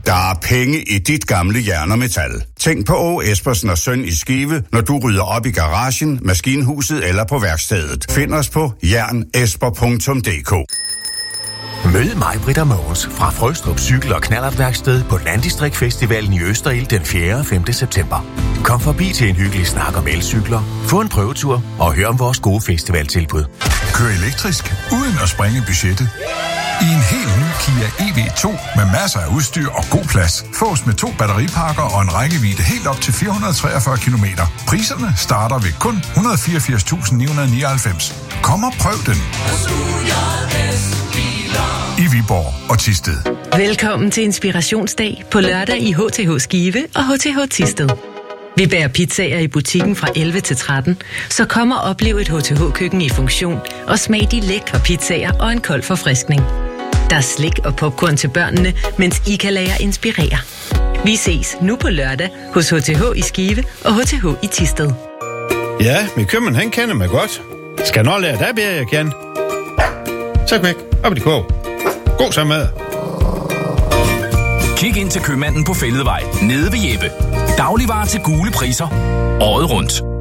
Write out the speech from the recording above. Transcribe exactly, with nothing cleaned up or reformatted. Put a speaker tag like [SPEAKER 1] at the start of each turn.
[SPEAKER 1] Der er penge i dit gamle jern og metal. Tænk på Åge Espersen og Søn i Skive, når du rydder op i garagen, maskinhuset eller på værkstedet. Find os på jern esper punktum d k.
[SPEAKER 2] Mød mig, Britta Mogens, fra Frøstrup Cykel- og Knallertværksted på Landdistriktfestivalen i Østerild den fjerde og femte september. Kom forbi til en hyggelig snak om elcykler, få en prøvetur og hør om vores gode festivaltilbud.
[SPEAKER 3] Kør elektrisk uden at sprænge budgettet. I en helt ny Kia E V to med masser af udstyr og god plads. Fås med to batteripakker og en rækkevidde helt op til fire hundrede og treogfyrre kilometer. Priserne starter ved kun et hundrede og fireogfirs tusind ni hundrede og nioghalvfems. Kom og prøv den. I Viborg og Thisted.
[SPEAKER 4] Velkommen til Inspirationsdag på lørdag i H T H Skive og H T H Thisted. Vi bærer pizzaer i butikken fra elleve til tretten, så kom og oplev et H T H-køkken i funktion og smag de lækre pizzaer og en kold forfriskning. Der er slik og popcorn til børnene, mens I kan lade jer inspirere. Vi ses nu på lørdag hos H T H i Skive og H T H i Thisted.
[SPEAKER 5] Ja, min købmand, han kender mig godt. Skal nok lære, der bliver jeg kende. Så væk, op i de kog. God så med.
[SPEAKER 6] Kig ind til købmanden på Fælledvej, nede ved Jeppe. Dagligvarer til gule priser, året rundt.